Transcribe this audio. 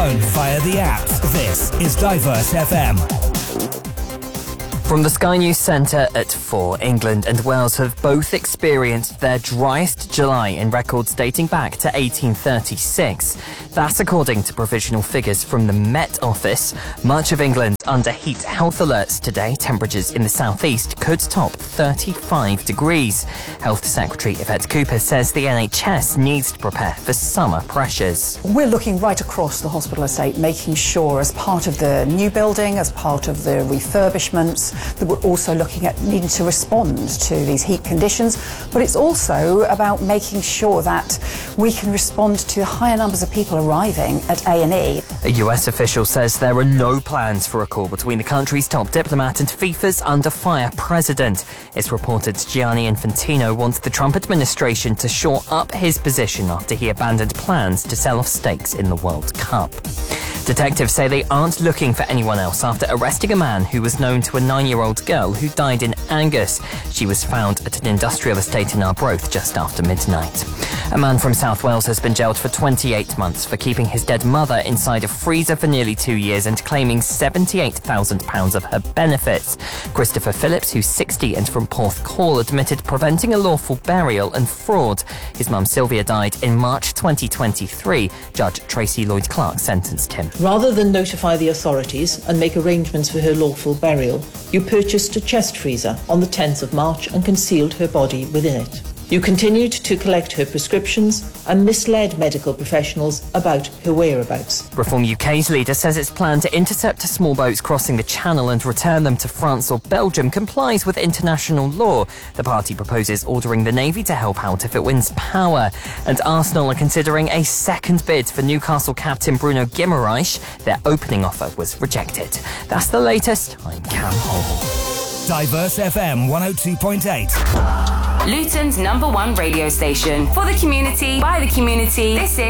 Via the apps. This is Diverse FM. From the Sky News Centre at 4, England and Wales have both experienced their driest July in records dating back to 1836. That's according to provisional figures from the Met Office. Much of England under heat health alerts today. Temperatures in the southeast could top 35 degrees. Health Secretary Yvette Cooper says the NHS needs to prepare for summer pressures. We're looking right across the hospital estate, making sure as part of the new building, as part of the refurbishments, that we're also looking at needing to respond to these heat conditions. But it's also about making sure that we can respond to higher numbers of people arriving at A&E. A US official says there are no plans for a call between the country's top diplomat and FIFA's under-fire president. It's reported Gianni Infantino wants the Trump administration to shore up his position after he abandoned plans to sell off stakes in the World Cup. Detectives say they aren't looking for anyone else after arresting a man who was known to a 9-year-old girl who died in Angus. She was found at an industrial estate in Arbroath just after midnight. A man from South Wales has been jailed for 28 months for keeping his dead mother inside a freezer for nearly 2 years and claiming £78,000 of her benefits. Christopher Phillips, who's 60 and from Porthcawl, admitted preventing a lawful burial and fraud. His mum Sylvia died in March 2023. Judge Tracy Lloyd-Clark sentenced him. Rather than notify the authorities and make arrangements for her lawful burial, you purchased a chest freezer on the 10th of March and concealed her body within it. You continued to collect her prescriptions and misled medical professionals about her whereabouts. Reform UK's leader says its plan to intercept small boats crossing the Channel and return them to France or Belgium complies with international law. The party proposes ordering the Navy to help out if it wins power. And Arsenal are considering a second bid for Newcastle captain Bruno Guimaraes. Their opening offer was rejected. That's the latest. I'm Cam Hall. Diverse FM 102.8. Luton's #1 radio station. For the community, by the community, this is